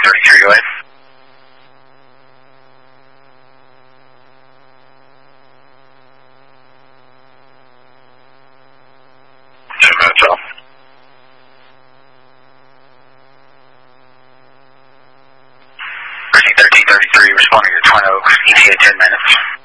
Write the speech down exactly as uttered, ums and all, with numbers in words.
thirty-three, go ahead. Two minutes off. thirteen thirty-three, responding to Twin Oaks, E T A ten minutes.